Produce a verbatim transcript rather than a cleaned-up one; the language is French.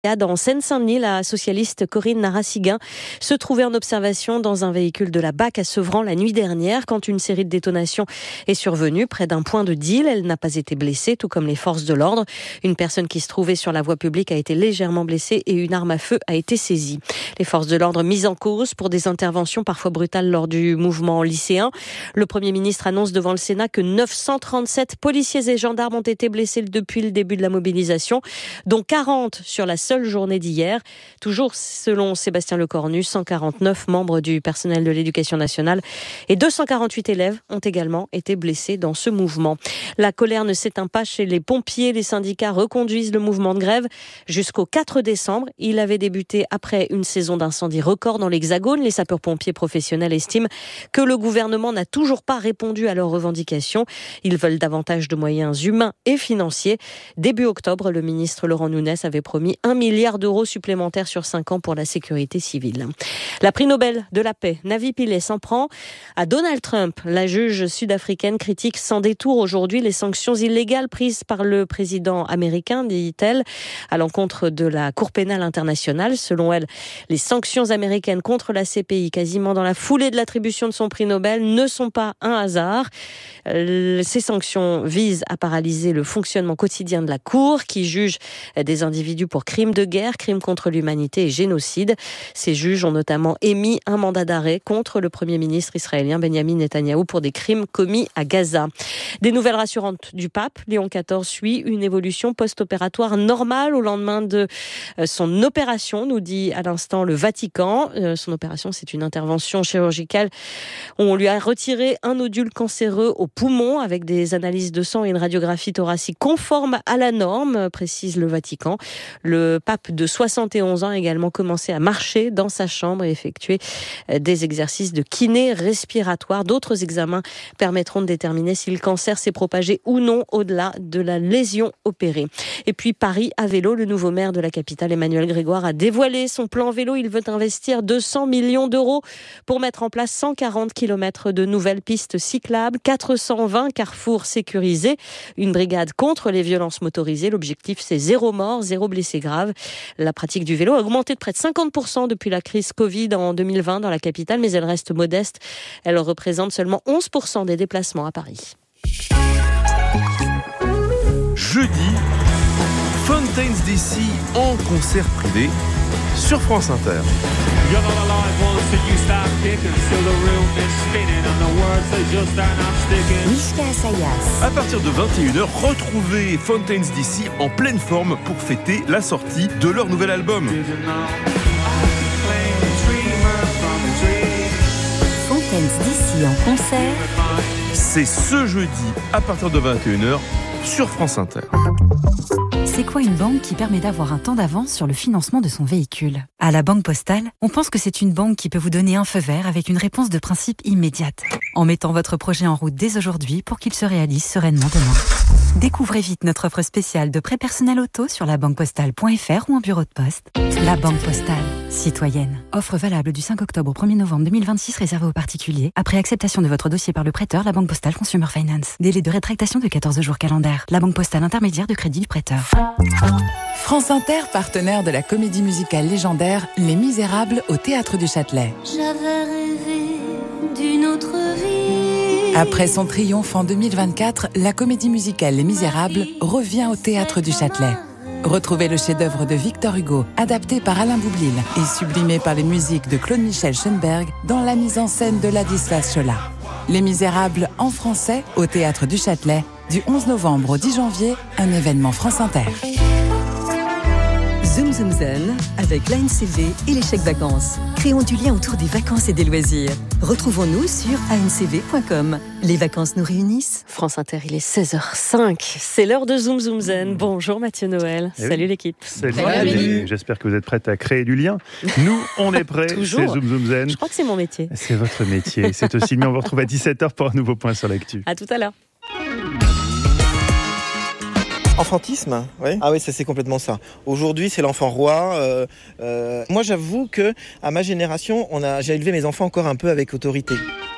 En Seine-Saint-Denis, la socialiste Corinne Narassiguin se trouvait en observation dans un véhicule de la B A C à Sevran la nuit dernière quand une série de détonations est survenue près d'un point de deal. Elle n'a pas été blessée, tout comme les forces de l'ordre. Une personne qui se trouvait sur la voie publique a été légèrement blessée et une arme à feu a été saisie. Les forces de l'ordre mises en cause pour des interventions parfois brutales lors du mouvement lycéen. Le Premier ministre annonce devant le Sénat que neuf cent trente-sept policiers et gendarmes ont été blessés depuis le début de la mobilisation, dont quarante sur la seule journée d'hier. Toujours selon Sébastien Lecornu, cent quarante-neuf membres du personnel de l'éducation nationale et deux cent quarante-huit élèves ont également été blessés dans ce mouvement. La colère ne s'éteint pas chez les pompiers. Les syndicats reconduisent le mouvement de grève jusqu'au quatre décembre. Il avait débuté après une saison d'incendie record dans l'Hexagone. Les sapeurs-pompiers professionnels estiment que le gouvernement n'a toujours pas répondu à leurs revendications. Ils veulent davantage de moyens humains et financiers. Début octobre, le ministre Laurent Nunez avait promis un milliard d'euros supplémentaires sur cinq ans pour la sécurité civile. La prix Nobel de la paix, Navi Pillay, s'en prend à Donald Trump. La juge sud-africaine critique sans détour aujourd'hui les sanctions illégales prises par le président américain, dit-elle, à l'encontre de la Cour pénale internationale. Selon elle, les sanctions américaines contre la C P I, quasiment dans la foulée de l'attribution de son prix Nobel, ne sont pas un hasard. Ces sanctions visent à paralyser le fonctionnement quotidien de la Cour, qui juge des individus pour crimes de guerre, crimes contre l'humanité et génocide. Ces juges ont notamment émis un mandat d'arrêt contre le Premier ministre israélien Benjamin Netanyahou pour des crimes commis à Gaza. Des nouvelles rassurantes du pape. Léon quatorze suit une évolution post-opératoire normale au lendemain de son opération, nous dit à l'instant le Vatican. Son opération, c'est une intervention chirurgicale où on lui a retiré un nodule cancéreux au poumon avec des analyses de sang et une radiographie thoracique conforme à la norme, précise le Vatican. Le pape de soixante et onze ans a également commencé à marcher dans sa chambre et effectuer des exercices de kiné respiratoire. D'autres examens permettront de déterminer si le cancer s'est propagé ou non au-delà de la lésion opérée. Et puis Paris à vélo, le nouveau maire de la capitale Emmanuel Grégoire a dévoilé son plan vélo. Il veut investir deux cents millions d'euros pour mettre en place cent quarante kilomètres de nouvelles pistes cyclables, quatre cent vingt carrefours sécurisés, une brigade contre les violences motorisées. L'objectif, c'est zéro mort, zéro blessé grave. La pratique du vélo a augmenté de près de cinquante pour cent depuis la crise Covid en deux mille vingt dans la capitale, mais elle reste modeste. Elle représente seulement onze pour cent des déplacements à Paris. Jeudi, Fountains D C en concert privé sur France Inter. Mishka Asayas. À partir de vingt et une heures, retrouvez Fountains D C en pleine forme pour fêter la sortie de leur nouvel album. Fountains D C en concert. C'est ce jeudi à partir de vingt et une heures sur France Inter. C'est quoi une banque qui permet d'avoir un temps d'avance sur le financement de son véhicule ? À la Banque Postale, on pense que c'est une banque qui peut vous donner un feu vert avec une réponse de principe immédiate, en mettant votre projet en route dès aujourd'hui pour qu'il se réalise sereinement demain. Découvrez vite notre offre spéciale de prêt personnel auto sur la banque postale point f r ou en bureau de poste. La Banque Postale, citoyenne. Offre valable du cinq octobre au premier novembre deux mille vingt-six réservée aux particuliers. Après acceptation de votre dossier par le prêteur, la Banque Postale Consumer Finance. Délai de rétractation de quatorze jours calendaires. La Banque Postale intermédiaire de crédit du prêteur. France Inter, partenaire de la comédie musicale légendaire Les Misérables au Théâtre du Châtelet. J'avais rêvé d'une autre vie. Après son triomphe en deux mille vingt-quatre, la comédie musicale Les Misérables revient au Théâtre du Châtelet. Retrouvez le chef-d'œuvre de Victor Hugo, adapté par Alain Boublil et sublimé par les musiques de Claude-Michel Schoenberg dans la mise en scène de Ladislas Chola. Les Misérables en français au Théâtre du Châtelet, du onze novembre au dix janvier, un événement France Inter. Zoom Zoom Zen avec l'A N C V et les chèques vacances. Créons du lien autour des vacances et des loisirs. Retrouvons-nous sur a n c v point com. Les vacances nous réunissent. France Inter, il est seize heures cinq. C'est l'heure de Zoom Zoom Zen. Bonjour Mathieu Noël. Eh Salut oui. l'équipe. Salut. Salut. J'espère que vous êtes prête à créer du lien. Nous, on est prêts. Toujours. C'est Zoom Zoom Zen. Je crois que c'est mon métier. C'est votre métier. C'est aussi le mien. On vous retrouve à dix-sept heures pour un nouveau point sur l'actu. À tout à l'heure. Enfantisme, oui. Ah oui, ça c'est complètement ça. Aujourd'hui, c'est l'enfant roi. Euh, euh, moi, j'avoue que à ma génération, on a, j'ai élevé mes enfants encore un peu avec autorité.